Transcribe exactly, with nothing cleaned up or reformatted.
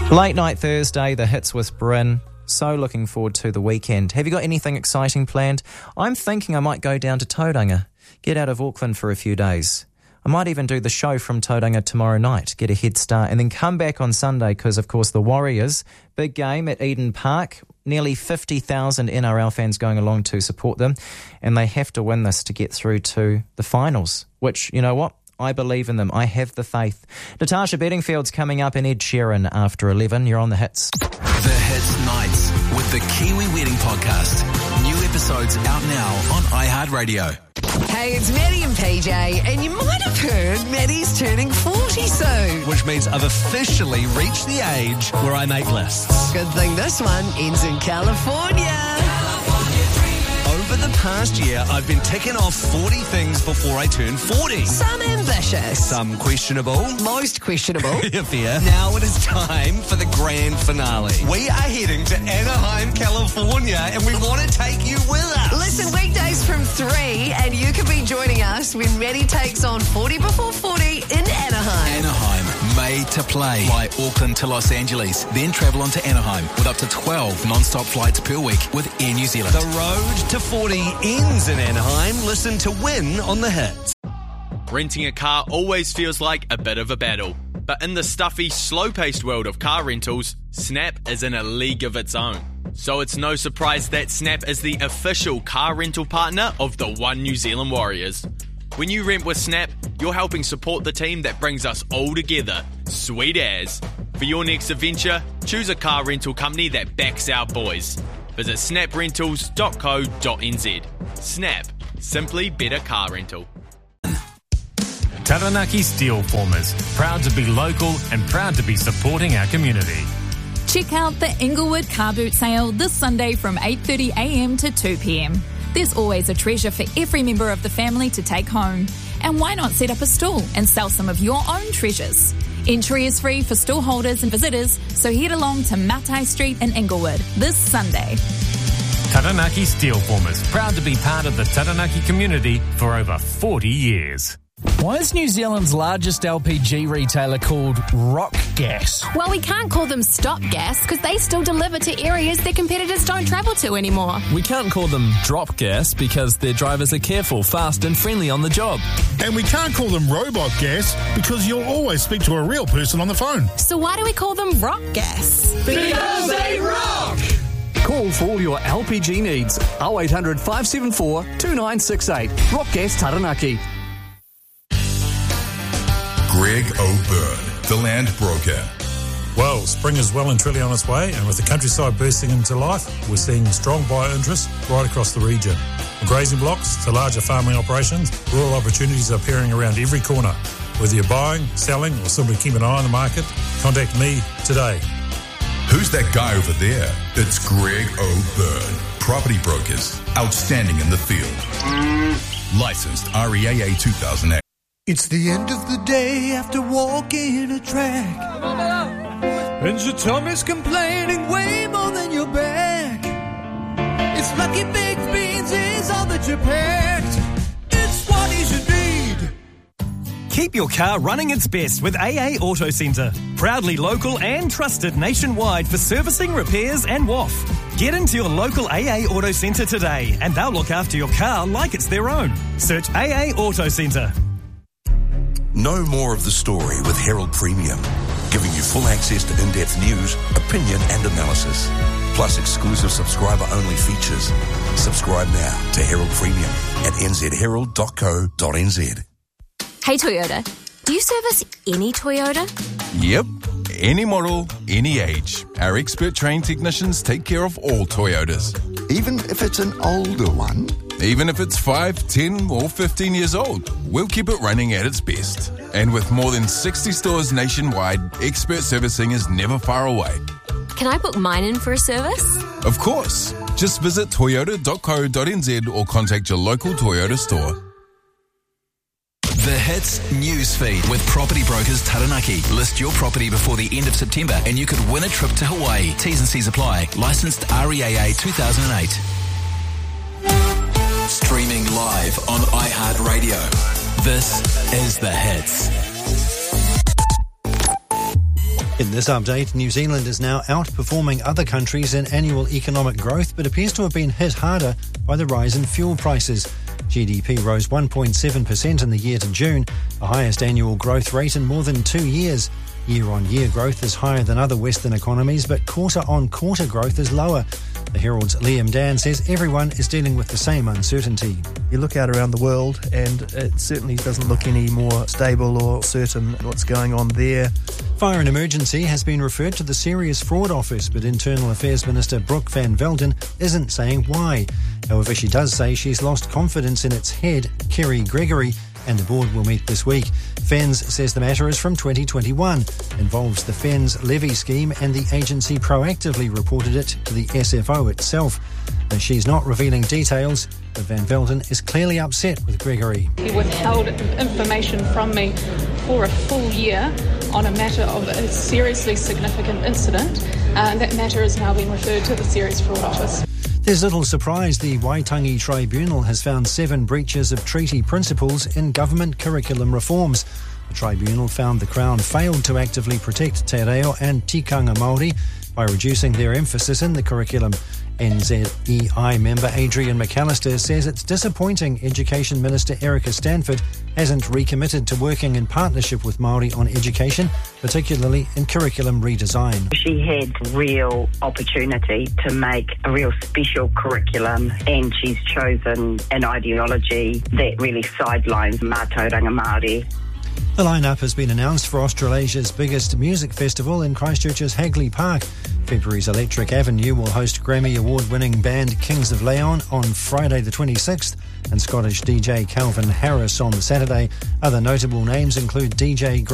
Late night Thursday, the hits with Bryn. So looking forward to the weekend. Have you got anything exciting planned? I'm thinking I might go down to Tauranga, get out of Auckland for a few days. I might even do the show from Tauranga tomorrow night, get a head start, and then come back on Sunday because, of course, the Warriors, big game at Eden Park. Nearly fifty thousand N R L fans going along to support them, and they have to win this to get through to the finals, which, you know what? I believe in them. I have the faith. Natasha Bedingfield's coming up and Ed Sheeran after eleven. You're on The Hits. The Hits Nights with the Kiwi Wedding Podcast. New episodes out now on iHeartRadio. Hey, it's Maddie and P J, and you might have heard Maddie's turning forty soon. Which means I've officially reached the age where I make lists. Good thing this one ends in California. Over the past year, I've been ticking off forty things before I turn forty. Some ambitious. Some questionable. Most questionable. Fair. Now it is time for the grand finale. We are heading to Anaheim, California, and we want to take you with us. Listen, weekdays from three, and you can be joining us when Maddie takes on forty before forty in Anaheim. Anaheim, made to play. Fly Auckland to Los Angeles, then travel on to Anaheim with up to twelve non-stop flights per week with Air New Zealand. The road to forty ends in Anaheim. Listen to Win on The Hits. Renting a car always feels like a bit of a battle. But in the stuffy, slow-paced world of car rentals, Snap is in a league of its own. So it's no surprise that Snap is the official car rental partner of the One New Zealand Warriors. When you rent with Snap, you're helping support the team that brings us all together. Sweet as. For your next adventure, choose a car rental company that backs our boys. Visit snap rentals dot co dot n z. Snap. Simply better car rental. Taranaki Steel Formers, proud to be local and proud to be supporting our community. Check out the Inglewood Car Boot Sale this Sunday from eight thirty a m to two p m. There's always a treasure for every member of the family to take home. And why not set up a stall and sell some of your own treasures? Entry is free for stall holders and visitors, so head along to Matai Street in Inglewood this Sunday. Taranaki Steel Formers, proud to be part of the Taranaki community for over forty years. Why is New Zealand's largest L P G retailer called Rock Gas? Well, we can't call them Stop Gas because they still deliver to areas their competitors don't travel to anymore. We can't call them Drop Gas because their drivers are careful, fast and friendly on the job. And we can't call them Robot Gas because you'll always speak to a real person on the phone. So why do we call them Rock Gas? Because they rock! Call for all your L P G needs. oh eight hundred, five seven four, two nine six eight. Rock Gas Taranaki. Greg O'Byrne, the land broker. Well, spring is well and truly on its way, and with the countryside bursting into life, we're seeing strong buyer interest right across the region. From grazing blocks to larger farming operations, rural opportunities are appearing around every corner. Whether you're buying, selling, or simply keep an eye on the market, contact me today. Who's that guy over there? It's Greg O'Byrne. Property brokers, outstanding in the field. Licensed R E A A two thousand eight. It's the end of the day after walking a track, and your tummy's complaining way more than your back. It's Lucky Baked Beans is all that you packed. It's what you should need. Keep your car running its best with A A Auto Centre. Proudly local and trusted nationwide for servicing, repairs and W A F. Get into your local A A Auto Centre today and they'll look after your car like it's their own. Search A A Auto Centre. Know more of the story with Herald Premium, giving you full access to in-depth news, opinion and analysis, plus exclusive subscriber-only features. Subscribe now to Herald Premium at n z herald dot co dot n z. Hey Toyota, do you service any Toyota? Yep, any model, any age. Our expert trained technicians take care of all Toyotas. Even if it's an older one? Even if it's five, ten or fifteen years old, we'll keep it running at its best. And with more than sixty stores nationwide, expert servicing is never far away. Can I book mine in for a service? Of course. Just visit toyota dot co dot n z or contact your local Toyota store. The Hits newsfeed with Property Brokers Taranaki. List your property before the end of September and you could win a trip to Hawaii. T's and C's apply. Licensed R E A A two thousand eight. Streaming live on iHeartRadio. This is The Hits. In this update, New Zealand is now outperforming other countries in annual economic growth, but appears to have been hit harder by the rise in fuel prices. G D P rose one point seven percent in the year to June, the highest annual growth rate in more than two years. Year-on-year growth is higher than other Western economies, but quarter-on-quarter growth is lower. The Herald's Liam Dan says everyone is dealing with the same uncertainty. You look out around the world and it certainly doesn't look any more stable or certain what's going on there. Fire and Emergency has been referred to the Serious Fraud Office, but Internal Affairs Minister Brooke Van Velden isn't saying why. However, she does say she's lost confidence in its head, Kerry Gregory, and the board will meet this week. Fens says the matter is from twenty twenty-one, involves the Fens levy scheme, and the agency proactively reported it to the S F O itself. Now, she's not revealing details, but Van Velden is clearly upset with Gregory. He withheld information from me for a full year on a matter of a seriously significant incident, uh, and that matter has now been referred to the Serious Fraud Office. There's little surprise the Waitangi Tribunal has found seven breaches of treaty principles in government curriculum reforms. The tribunal found the Crown failed to actively protect te reo and tikanga Māori by reducing their emphasis in the curriculum. N Z E I member Adrian McAllister says it's disappointing Education Minister Erica Stanford hasn't recommitted to working in partnership with Māori on education, particularly in curriculum redesign. She had real opportunity to make a real special curriculum, and she's chosen an ideology that really sidelines Mātauranga Māori. The lineup has been announced for Australasia's biggest music festival in Christchurch's Hagley Park. February's Electric Avenue will host Grammy Award-winning band Kings of Leon on Friday the twenty-sixth and Scottish D J Calvin Harris on Saturday. Other notable names include D J